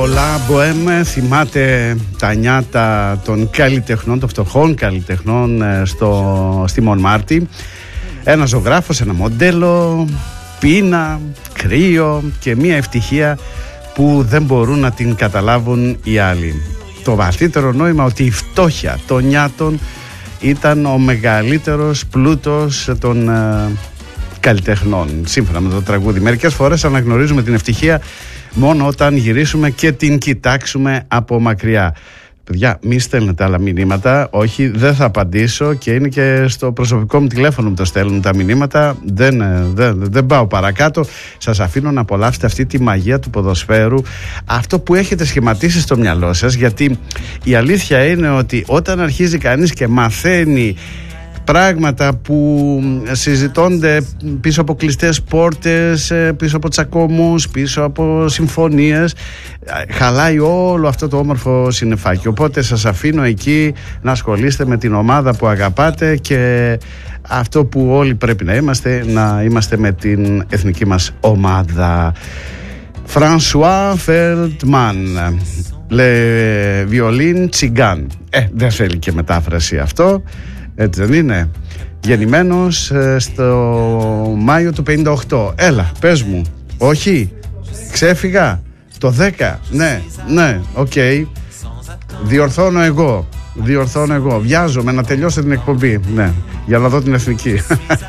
Πολλά Μποέμ θυμάται τα νιάτα των καλλιτεχνών, των φτωχών καλλιτεχνών στη Μονμάρτη. Ένα ζωγράφος, ένα μοντέλο, πείνα, κρύο και μια ευτυχία που δεν μπορούν να την καταλάβουν οι άλλοι. Το βαθύτερο νόημα ότι η φτώχεια των νιάτων ήταν ο μεγαλύτερος πλούτος των καλλιτεχνών, σύμφωνα με το τραγούδι. Μερικές φορές αναγνωρίζουμε την ευτυχία μόνο όταν γυρίσουμε και την κοιτάξουμε από μακριά. Παιδιά, μη στέλνετε άλλα μηνύματα. Όχι, δεν θα απαντήσω και είναι και στο προσωπικό μου τηλέφωνο μου το στέλνουν τα μηνύματα. Δεν πάω παρακάτω. Σας αφήνω να απολαύσετε αυτή τη μαγεία του ποδοσφαίρου, αυτό που έχετε σχηματίσει στο μυαλό σας, γιατί η αλήθεια είναι ότι όταν αρχίζει κανείς και μαθαίνει πράγματα που συζητώνται πίσω από κλειστές πόρτες, πίσω από τσακωμούς, πίσω από συμφωνίες, χαλάει όλο αυτό το όμορφο συννεφάκι. Οπότε σας αφήνω εκεί να ασχολείστε με την ομάδα που αγαπάτε και αυτό που όλοι πρέπει να είμαστε με την εθνική μας ομάδα. François Feldman, Le Violin Tzigane. Δεν θέλει και μετάφραση αυτό, έτσι δεν είναι? Γεννημένος στο Μάιο του 58. Έλα, πες μου. Όχι, ξέφυγα το 10. Ναι, οκ. Διορθώνω εγώ. Βιάζομαι να τελειώσω την εκπομπή. Ναι, για να δω την εθνική.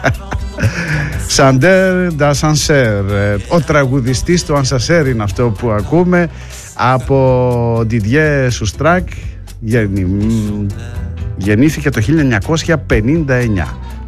Σαντέρ ντα Σανσέρ. Ο τραγουδιστής του Ανσασέρ είναι αυτό που ακούμε, από Didier Soustrac. Γεννήθηκε το 1959.